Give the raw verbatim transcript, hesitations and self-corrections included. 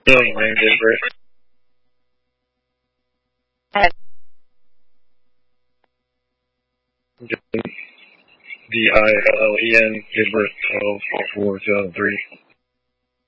Spelling name different. D I L L E N, Gilbert, twelve oh four two thousand three.